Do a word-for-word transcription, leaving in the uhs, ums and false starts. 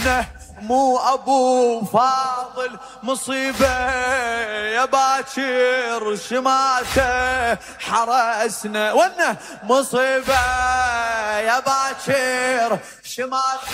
مو ابو فاضل مصيبه يا باكر شماته حرسنا، ونه مصيبه يا باكر شماته.